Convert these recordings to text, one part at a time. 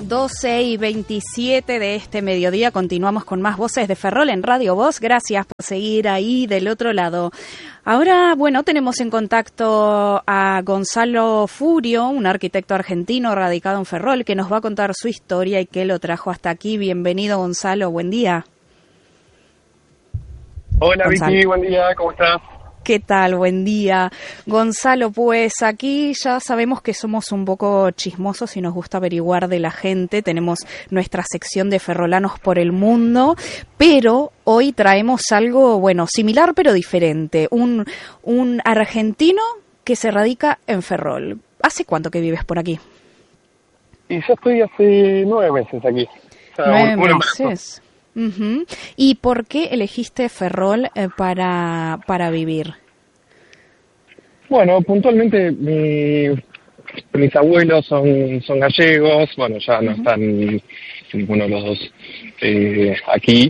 12:27 de este mediodía. Continuamos con más Voces de Ferrol en Radio Voz. Gracias por seguir ahí del otro lado. Ahora, bueno, tenemos en contacto a Gonzalo Furio, un arquitecto argentino radicado en Ferrol, que nos va a contar su historia y qué lo trajo hasta aquí. Bienvenido, Gonzalo. Buen día. Hola, Gonzalo. Vicky, buen día. ¿Cómo estás? ¿Qué tal? Buen día. Gonzalo, pues aquí ya sabemos que somos un poco chismosos y nos gusta averiguar de la gente. Tenemos nuestra sección de ferrolanos por el mundo, pero hoy traemos algo, bueno, similar pero diferente. Un argentino que se radica en Ferrol. ¿Hace cuánto que vives por aquí? Y yo estoy hace 9 meses aquí. O sea, 9 meses. Uh-huh. ¿Y por qué elegiste Ferrol para vivir? Bueno, puntualmente mis abuelos son gallegos, bueno, ya no están ninguno de los dos aquí.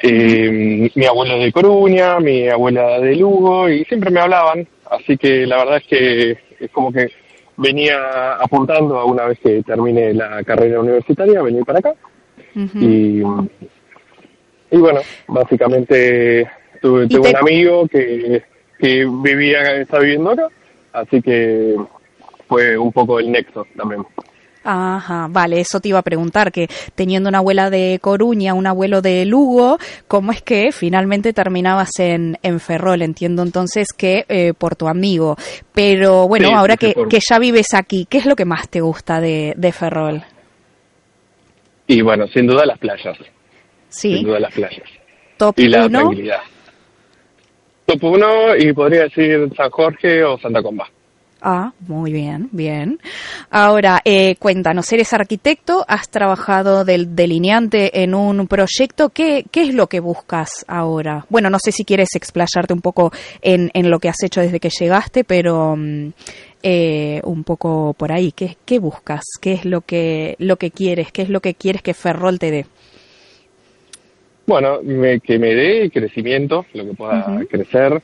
Mi abuelo es de Coruña, mi abuela de Lugo, y siempre me hablaban, así que la verdad es que es como que venía apuntando a una vez que termine la carrera universitaria, venir para acá. Uh-huh. Y bueno, básicamente tuve un amigo que está viviendo acá, así que fue un poco el nexo también. Ajá, vale, eso te iba a preguntar, que teniendo una abuela de Coruña, un abuelo de Lugo, ¿cómo es que finalmente terminabas en Ferrol? Entiendo entonces que por tu amigo, pero bueno, sí, ahora que ya vives aquí, ¿qué es lo que más te gusta de Ferrol? Y bueno, sin duda las playas. Sí. Sin duda las playas. Top y la 1. Tranquilidad. Top 1 y podría decir San Jorge o Santa Comba. Ah, muy bien, bien. Ahora, cuéntanos, eres arquitecto, has trabajado del delineante en un proyecto. ¿Qué es lo que buscas ahora? Bueno, no sé si quieres explayarte un poco en lo que has hecho desde que llegaste, pero un poco por ahí. ¿Qué buscas? ¿Qué es lo que quieres? ¿Qué es lo que quieres que Ferrol te dé? Bueno, que me dé crecimiento, lo que pueda crecer.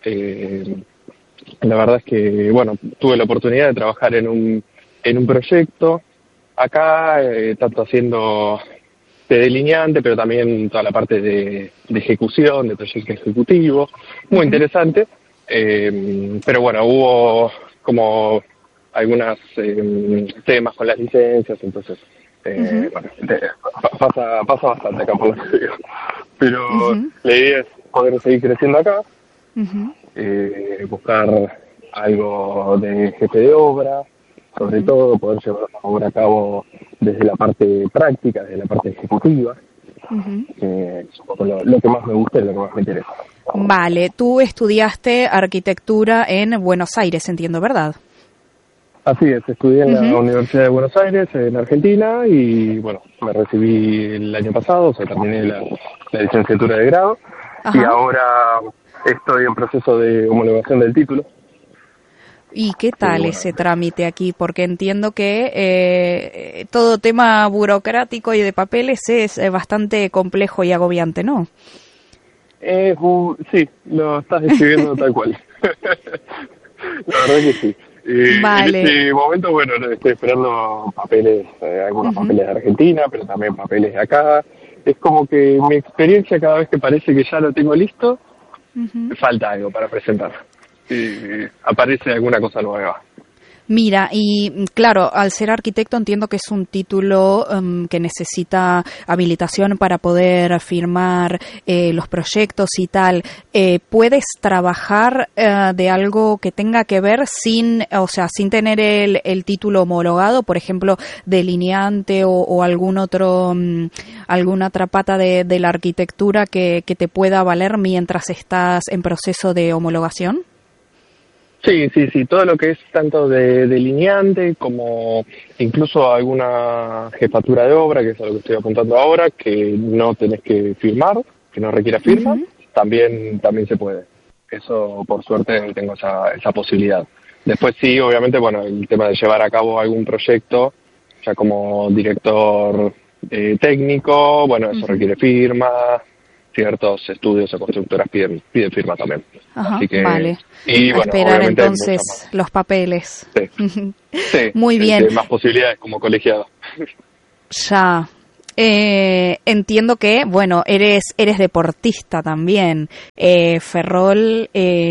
La verdad es que, bueno, tuve la oportunidad de trabajar en un proyecto acá, tanto haciendo de delineante, pero también toda la parte de ejecución, de proyecto ejecutivo. Muy interesante. Pero bueno, hubo como algunos temas con las licencias, entonces... bueno, pasa bastante acá por lo que digo. Pero la idea es poder seguir creciendo acá, buscar algo de jefe de obra, sobre todo poder llevar la obra a cabo desde la parte práctica, desde la parte ejecutiva, que es un poco lo que más me gusta y lo que más me interesa. Vale, tú estudiaste arquitectura en Buenos Aires, entiendo, ¿verdad? Así es, estudié en la Universidad de Buenos Aires, en Argentina, y bueno, me recibí el año pasado, o sea, terminé la licenciatura de grado. Ajá. Y ahora estoy en proceso de homologación del título. ¿Y qué tal ese trámite aquí? Porque entiendo que todo tema burocrático y de papeles es bastante complejo y agobiante, ¿no? Sí, lo estás describiendo tal cual. La verdad que sí. Vale. En este momento, bueno, estoy esperando papeles, algunos papeles de Argentina, pero también papeles de acá. Es como que mi experiencia, cada vez que parece que ya lo tengo listo, falta algo para presentar. Y aparece alguna cosa nueva. Mira, y claro, al ser arquitecto entiendo que es un título que necesita habilitación para poder firmar los proyectos y tal. ¿Puedes trabajar de algo que tenga que ver sin tener el título homologado, por ejemplo, delineante o alguna otra pata de la arquitectura que te pueda valer mientras estás en proceso de homologación? Sí, todo lo que es tanto de delineante como incluso alguna jefatura de obra, que es a lo que estoy apuntando ahora, que no tenés que firmar, que no requiera firma, también se puede. Eso, por suerte, tengo esa posibilidad. Después sí, obviamente, bueno, el tema de llevar a cabo algún proyecto, ya como director técnico, bueno, eso requiere firma. Ciertos estudios o constructoras piden firma también. Ajá, así que, vale. Y, bueno, esperar entonces los papeles. Sí. Muy bien. Más posibilidades como colegiado. Ya. Entiendo que, bueno, eres deportista también. Ferrol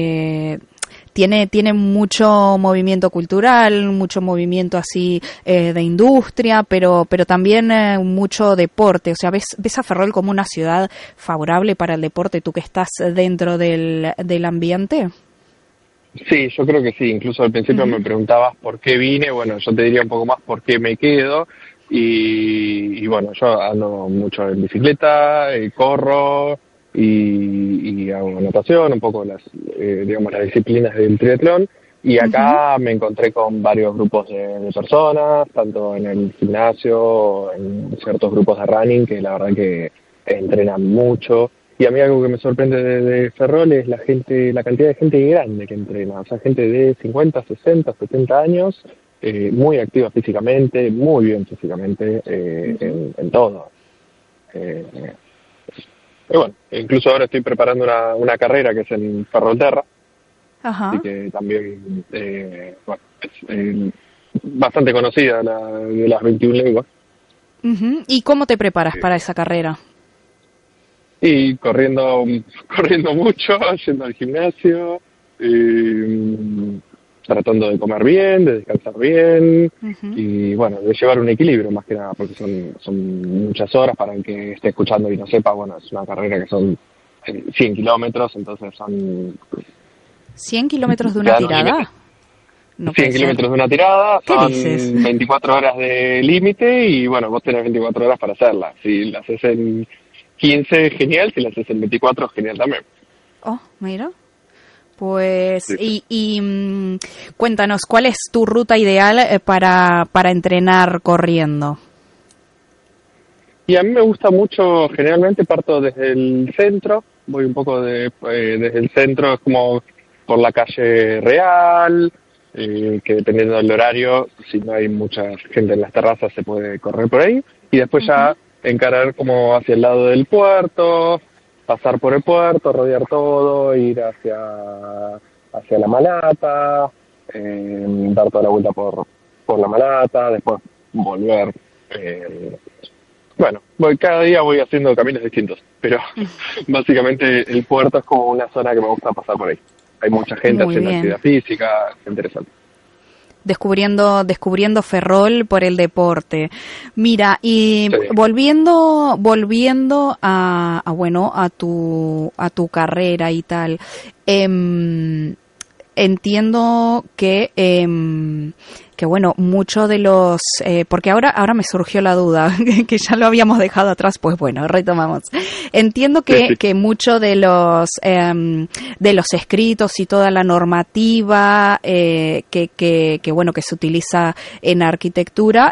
tiene mucho movimiento cultural, mucho movimiento así de industria, pero también mucho deporte. O sea, ¿ves a Ferrol como una ciudad favorable para el deporte, tú que estás dentro del ambiente? Sí, yo creo que sí. Incluso al principio me preguntabas por qué vine. Bueno, yo te diría un poco más por qué me quedo. Y bueno, yo ando mucho en bicicleta, corro y hago natación, un poco digamos, las disciplinas del triatlón. Y acá me encontré con varios grupos de personas, tanto en el gimnasio, en ciertos grupos de running, que la verdad que entrenan mucho. Y a mí algo que me sorprende de Ferrol es la cantidad de gente grande que entrena, o sea, gente de 50, 60, 70 años, muy activa físicamente, muy bien físicamente, en todo. Y bueno, incluso ahora estoy preparando una carrera que es en Ferrolterra, así que también, bueno, es bastante conocida de las 21 leguas. ¿Y cómo te preparas para esa carrera? Y corriendo mucho, yendo al gimnasio, tratando de comer bien, de descansar bien y bueno, de llevar un equilibrio más que nada, porque son muchas horas. Para el que esté escuchando y no sepa, bueno, es una carrera que son 100 kilómetros, entonces son... ¿100 kilómetros de una tirada? No 100 kilómetros de una tirada, son dices? 24 horas de límite y bueno, vos tenés 24 horas para hacerla. Si la haces en 15, genial; si la haces en 24, genial también. Oh, mira. Pues, sí. y cuéntanos, ¿cuál es tu ruta ideal para entrenar corriendo? Y a mí me gusta mucho, generalmente parto desde el centro, voy un poco desde el centro, es como por la calle Real, que dependiendo del horario, si no hay mucha gente en las terrazas, se puede correr por ahí, y después ya encarar como hacia el lado del puerto, pasar por el puerto, rodear todo, ir hacia la Malata, dar toda la vuelta por la Malata, después volver. Bueno, cada día voy haciendo caminos distintos, pero básicamente el puerto es como una zona que me gusta pasar por ahí. Hay mucha gente haciendo actividad física, es interesante. Descubriendo Ferrol por el deporte. Mira, y volviendo a tu carrera y tal, entiendo que bueno, mucho de los, porque ahora me surgió la duda, que ya lo habíamos dejado atrás, pues bueno, retomamos. Entiendo que mucho de los escritos y toda la normativa que bueno, que se utiliza en arquitectura,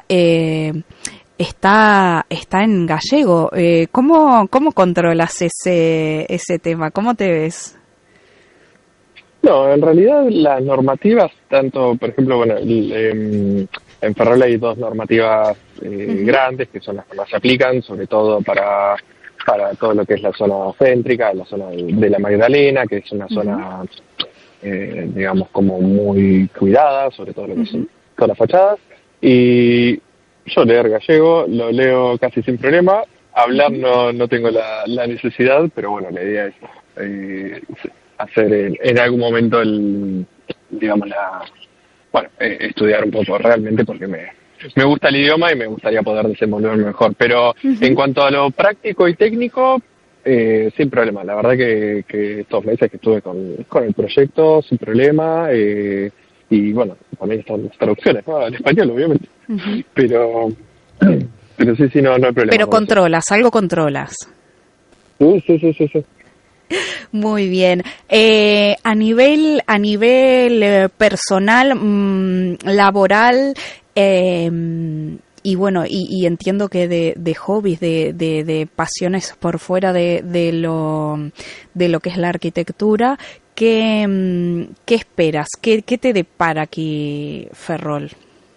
está en gallego. ¿Cómo controlas ese tema? ¿Cómo te ves? No, en realidad las normativas, tanto, por ejemplo, bueno, en Ferrol hay dos normativas grandes, que son las que más se aplican, sobre todo para todo lo que es la zona céntrica, la zona de la Magdalena, que es una zona, digamos, como muy cuidada, sobre todo lo que son todas las fachadas. Y yo leer gallego lo leo casi sin problema. Hablar no tengo la necesidad, pero bueno, la idea es hacer en algún momento estudiar un poco realmente, porque me gusta el idioma y me gustaría poder desenvolverme mejor. Pero en cuanto a lo práctico y técnico, sin problema. La verdad que estos meses que estuve con el proyecto, sin problema. Y bueno, también están las traducciones, ¿no?, al español, obviamente. Pero sí, no hay problema. Pero controlas, algo controlas. Sí. Muy bien. A nivel personal, laboral, y bueno, y entiendo que de hobbies, de pasiones por fuera de lo que es la arquitectura, ¿qué esperas? ¿Qué te depara aquí Ferrol?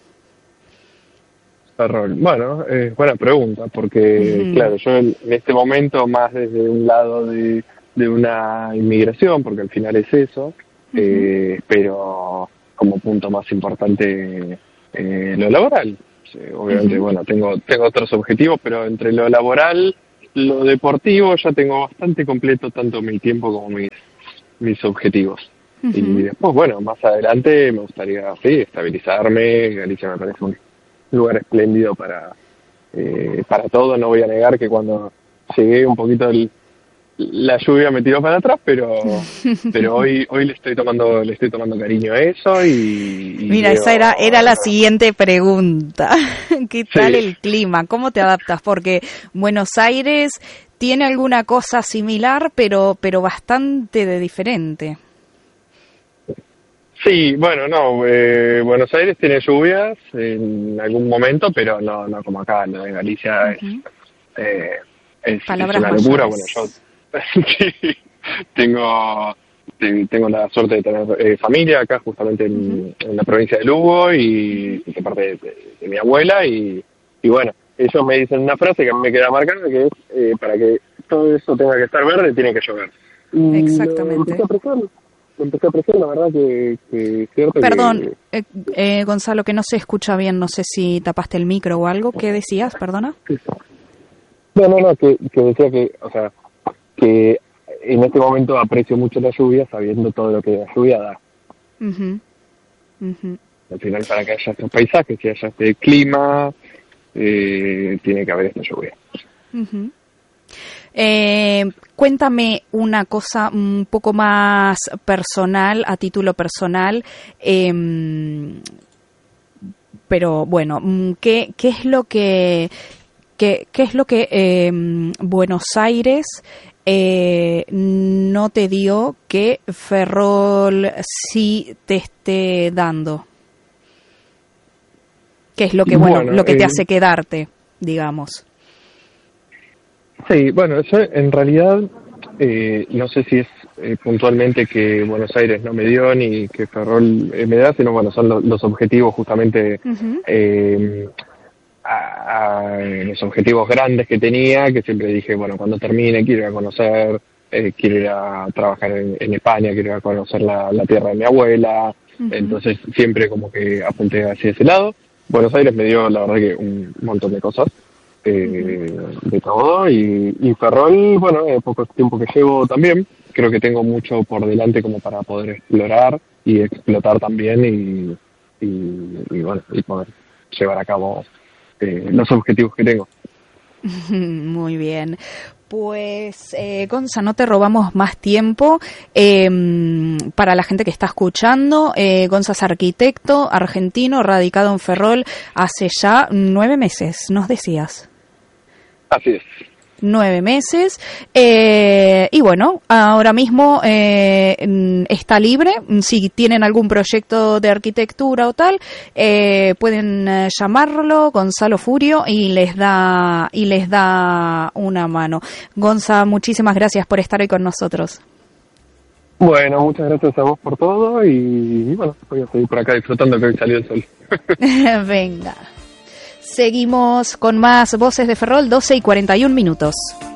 Bueno, buena pregunta, porque claro, yo en este momento más desde un lado de una inmigración, porque al final es eso, pero como punto más importante lo laboral. Obviamente, bueno, tengo otros objetivos, pero entre lo laboral, lo deportivo, ya tengo bastante completo tanto mi tiempo como mis objetivos. Y después, bueno, más adelante me gustaría, sí, estabilizarme. Galicia me parece un lugar espléndido para todo. No voy a negar que cuando llegué un poquito la lluvia me tiró para atrás, pero hoy le estoy tomando cariño a eso y mira, esa era la siguiente pregunta. ¿Qué tal el clima? ¿Cómo te adaptas? Porque Buenos Aires tiene alguna cosa similar, pero bastante de diferente. Sí, bueno, no, Buenos Aires tiene lluvias en algún momento, pero no como acá. Lo de Galicia es una locura. Bueno, yo sí, tengo la suerte de tener familia acá justamente en la provincia de Lugo y de parte de mi abuela y bueno, ellos me dicen una frase que a mí me queda marcada, que es para que todo eso tenga que estar verde tiene que llover. Exactamente. Empecé a apreciar, la verdad que es cierto. Perdón, Gonzalo, que no se escucha bien, no sé si tapaste el micro o algo. ¿Qué decías, perdona? No, que decía que, o sea, que en este momento aprecio mucho la lluvia sabiendo todo lo que la lluvia da. Al final, para que haya estos paisajes, que haya este clima, tiene que haber esta lluvia. Cuéntame una cosa un poco más personal, a título personal, pero bueno, ¿qué es lo que Buenos Aires no te dio que Ferrol sí te esté dando? ¿Qué es lo que lo que te hace quedarte, digamos? Sí, bueno, eso en realidad no sé si es puntualmente que Buenos Aires no me dio ni que Ferrol me da, sino bueno, son los objetivos justamente, los objetivos grandes que tenía, que siempre dije, bueno, cuando termine quiero ir a conocer, quiero ir a trabajar en España, quiero ir a conocer la tierra de mi abuela, entonces siempre como que apunté hacia ese lado. Buenos Aires me dio la verdad que un montón de cosas. De todo y Ferrol, bueno, poco tiempo que llevo también, creo que tengo mucho por delante como para poder explorar y explotar también y bueno, y poder llevar a cabo los objetivos que tengo. Muy bien. Pues, Gonza, no te robamos más tiempo. Para la gente que está escuchando, Gonza es arquitecto argentino, radicado en Ferrol hace ya 9 meses, nos decías. Así es. 9 meses. Y bueno, ahora mismo está libre. Si tienen algún proyecto de arquitectura o tal, pueden llamarlo Gonzalo Furio y les da una mano. Gonza, muchísimas gracias por estar hoy con nosotros. Bueno, muchas gracias a vos por todo y bueno, voy a seguir por acá disfrutando que hoy salió el sol. Venga. Seguimos con más Voces de Ferrol, 12:41.